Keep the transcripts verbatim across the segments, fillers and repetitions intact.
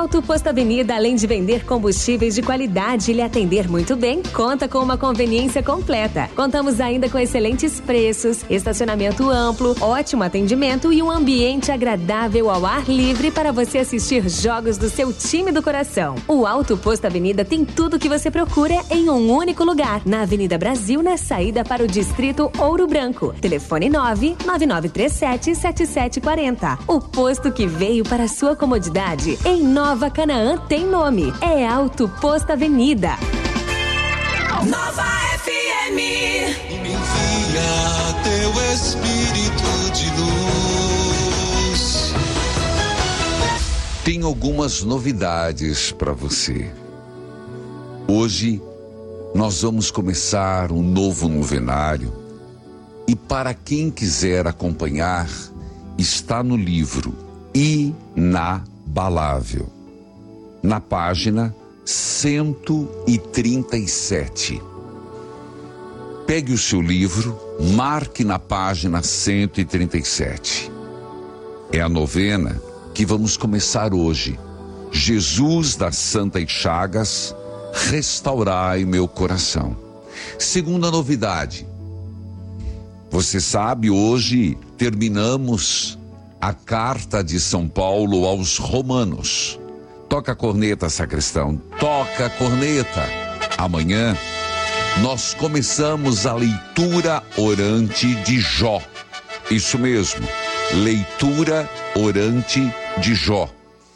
Auto Posto Avenida, além de vender combustíveis de qualidade e lhe atender muito bem, conta com uma conveniência completa. Contamos ainda com excelentes preços, estacionamento amplo, ótimo atendimento e um ambiente agradável ao ar livre para você assistir jogos do seu time do coração. O Auto Posto Avenida tem tudo o que você procura em um único lugar, na Avenida Brasil, na saída para o Distrito Ouro Branco. Telefone nove nove nove três sete sete sete quatro zero. O posto que veio para a sua comodidade em Nova Canaã tem nome. É Auto Posto Avenida. Nova F M. Envia teu Espírito de luz. Tem algumas novidades para você. Hoje nós vamos começar um novo novenário e para quem quiser acompanhar, está no livro Inabalável, na página cento e trinta e sete. Pegue o seu livro, marque na página cento e trinta e sete. É a novena que vamos começar hoje. Jesus das Santas Chagas, restaurai meu coração. Segunda novidade. Você sabe, hoje terminamos a carta de São Paulo aos Romanos. Toca a corneta, sacristão. Toca a corneta. Amanhã nós começamos a leitura orante de Jó. Isso mesmo, leitura orante de Jó.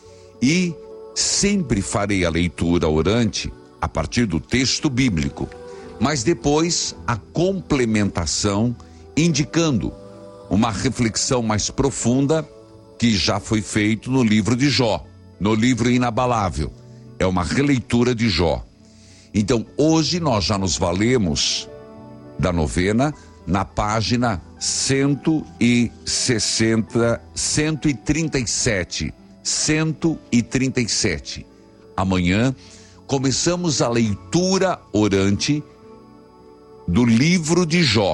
E sempre farei a leitura orante a partir do texto bíblico, mas depois a complementação indicando uma reflexão mais profunda que já foi feito no livro de Jó, no livro Inabalável. É uma releitura de Jó. Então, hoje nós já nos valemos da novena na página cento e sessenta, cento e trinta e sete. cento e trinta e sete. Amanhã começamos a leitura orante do livro de Jó.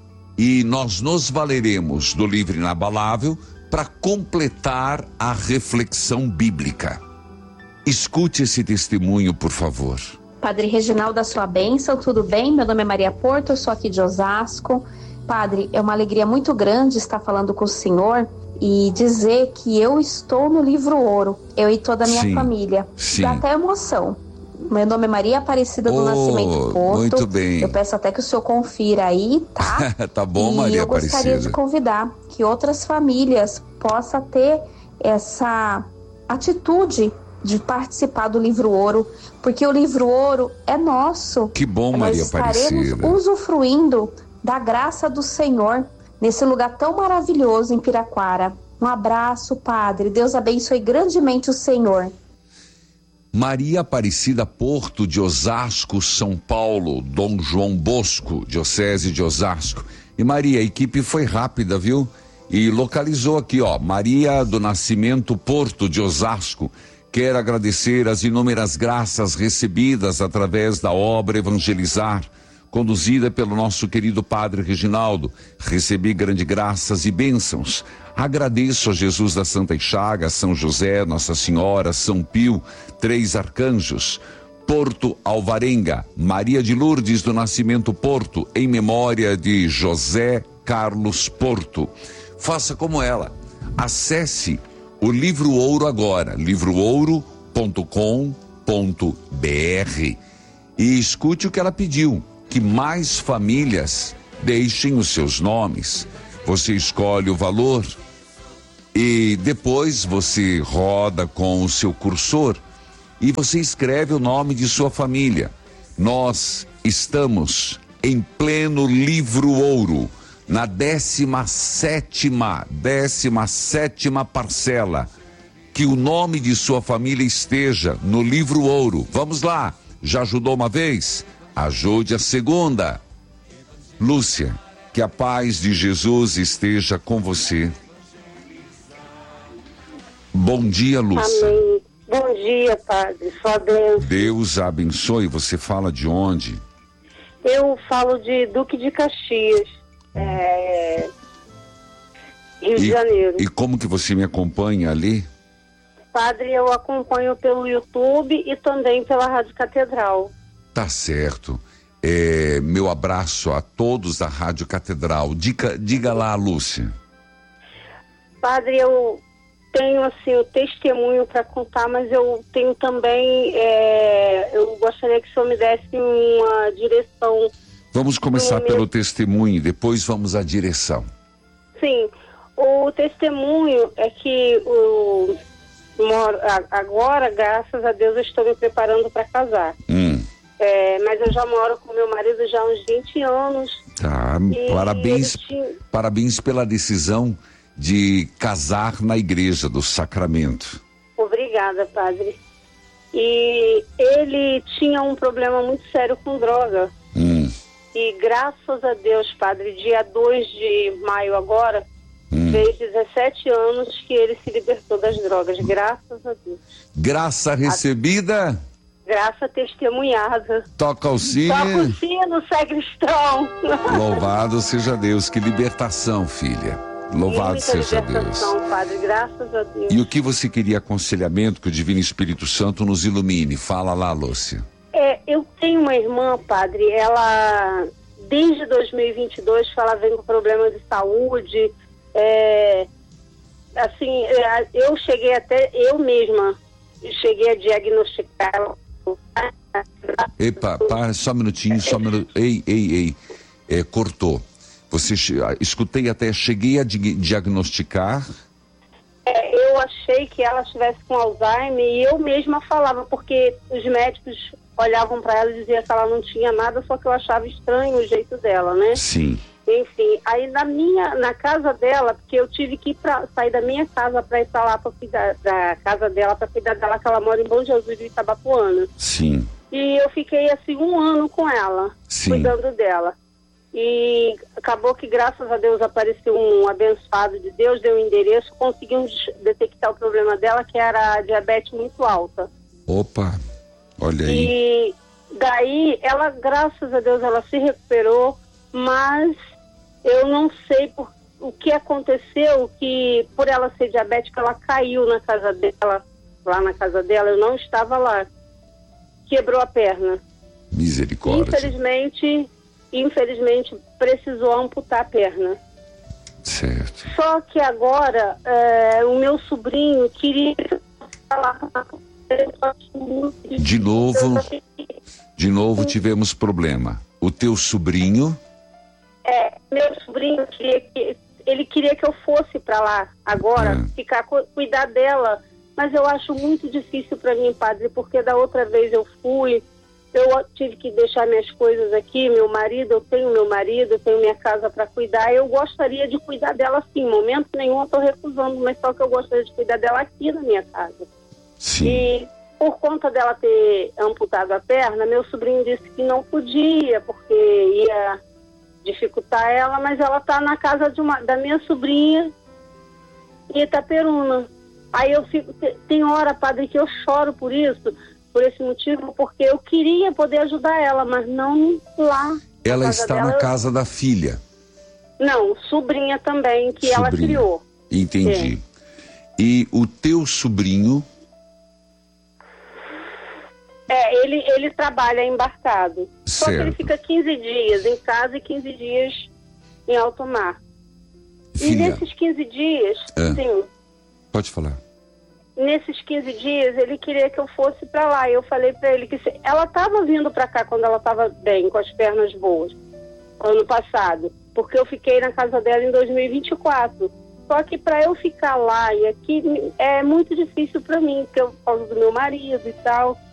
E nós nos valeremos do livro Inabalável para completar a reflexão bíblica. Escute esse testemunho, por favor. Padre Reginaldo, da sua bênção, tudo bem? Meu nome é Maria Porto, eu sou aqui de Osasco. Padre, é uma alegria muito grande estar falando com o senhor e dizer que eu estou no livro Ouro, eu e toda a minha sim, família. Sim. Dá até emoção. Meu nome é Maria Aparecida do oh, Nascimento Porto. Muito bem. Eu peço até que o senhor confira aí, tá? Tá bom, e Maria eu gostaria Aparecida. de convidar que outras famílias possam ter essa atitude de participar do livro Ouro, porque o livro Ouro é nosso. Que bom, Maria Aparecida. Nós estaremos usufruindo da graça do Senhor nesse lugar tão maravilhoso em Piraquara. Um abraço, Padre. Deus abençoe grandemente o Senhor. Maria Aparecida Porto, de Osasco, São Paulo, Dom João Bosco, Diocese de Osasco. E Maria, a equipe foi rápida, viu? E localizou aqui, ó, Maria do Nascimento Porto, de Osasco. Quero agradecer as inúmeras graças recebidas através da obra Evangelizar, conduzida pelo nosso querido Padre Reginaldo. Recebi grandes graças e bênçãos. Agradeço a Jesus das Santas Chagas, São José, Nossa Senhora, São Pio, três arcanjos, Porto Alvarenga, Maria de Lourdes do Nascimento Porto, em memória de José Carlos Porto. Faça como ela. Acesse o Livro Ouro agora, livro ouro ponto com ponto br, e escute o que ela pediu, que mais famílias deixem os seus nomes. Você escolhe o valor e depois você roda com o seu cursor e você escreve o nome de sua família. Nós estamos em pleno Livro Ouro, na décima sétima, décima sétima parcela. Que o nome de sua família esteja no Livro Ouro. Vamos lá, já ajudou uma vez? Ajude a segunda. Lúcia, que a paz de Jesus esteja com você. Bom dia, Lúcia. Amém. Bom dia, Padre. Sua bênção. Deus a abençoe. Você fala de onde? Eu falo de Duque de Caxias, é... Rio de e, Janeiro. E como que você me acompanha ali? Padre, eu acompanho pelo YouTube e também pela Rádio Catedral. Tá certo. É, meu abraço a todos da Rádio Catedral. Diga, diga lá, Lúcia. Padre, eu tenho assim o testemunho para contar, mas eu tenho também, é, eu gostaria que o senhor me desse uma direção. Vamos começar do pelo meu... testemunho, depois vamos à direção. Sim, o testemunho é que o, moro, agora, graças a Deus, eu estou me preparando para casar. Hum. É, mas eu já moro com meu marido já há uns vinte anos. Tá, E parabéns, ele tinha- parabéns pela decisão de casar na igreja do Sacramento. Obrigada, padre. E ele tinha um problema muito sério com droga. Hum, E graças a Deus, padre, dia dois de maio agora, hum. fez dezessete anos que ele se libertou das drogas. Graças a Deus. Graça recebida, Graça testemunhada. toca o sino. Toca o sino, sacristão. Louvado seja Deus, que libertação, filha. Louvado Muita seja Deus. libertação, padre, graças a Deus. E o que você queria aconselhamento que o Divino Espírito Santo nos ilumine? Fala lá, Lúcia. É, eu tenho uma irmã, padre, ela desde dois mil e vinte e dois ela vem com problemas de saúde, é, assim, é, eu cheguei até, eu mesma cheguei a diagnosticar ela. Epa, para, só um minutinho, só um minuto. Ei, ei, ei, é, cortou. Você, che- ah, escutei até, cheguei a di- diagnosticar. É, eu achei que ela estivesse com Alzheimer e eu mesma falava, porque os médicos olhavam para ela e diziam que ela não tinha nada, só que eu achava estranho o jeito dela, né? Sim. Enfim, aí na minha, na casa dela, porque eu tive que ir pra, sair da minha casa para ir para lá para cuidar da casa dela, para cuidar dela, que ela mora em Bom Jesus de Itabapoana. Sim. E eu fiquei assim um ano com ela, Sim. cuidando dela. E acabou que, graças a Deus, apareceu um abençoado de Deus, deu um endereço, conseguimos detectar o problema dela, que era a diabetes muito alta. Opa, olha aí. E daí, ela, graças a Deus, ela se recuperou, mas eu não sei por, o que aconteceu, que por ela ser diabética, ela caiu na casa dela, lá na casa dela, eu não estava lá. Quebrou a perna. Misericórdia. Infelizmente, infelizmente, precisou amputar a perna. Certo. Só que agora, é, o meu sobrinho queria falar. De novo, de novo tivemos problema. O teu sobrinho, É, meu sobrinho queria que ele queria que eu fosse para lá agora, Hum. ficar cu- cuidar dela, mas eu acho muito difícil para mim, padre, porque da outra vez eu fui, eu tive que deixar minhas coisas aqui, meu marido, eu tenho meu marido, eu tenho minha casa para cuidar, eu gostaria de cuidar dela sim, em momento nenhum eu estou recusando, mas só que eu gostaria de cuidar dela aqui na minha casa. sim. E por conta dela ter amputado a perna, meu sobrinho disse que não podia, porque ia dificultar ela, mas ela está na casa de uma, da minha sobrinha em Itaperuna. Aí eu fico, tem hora, padre, que eu choro por isso, por esse motivo, porque eu queria poder ajudar ela, mas não lá. Ela casa está dela, na eu- casa da filha. Não, sobrinha também, que ela Sobrinha. criou. Entendi. E o teu sobrinho, É, ele, ele trabalha embarcado. Só que ele Certo. fica quinze dias em casa e quinze dias em alto mar. E filha, nesses quinze dias, É. sim, pode falar. nesses quinze dias ele queria que eu fosse para lá. E eu falei para ele que se... ela estava vindo para cá quando ela estava bem, com as pernas boas, ano passado, porque eu fiquei na casa dela em dois mil e vinte e quatro. Só que para eu ficar lá e aqui é muito difícil para mim, porque eu, por causa do meu marido e tal.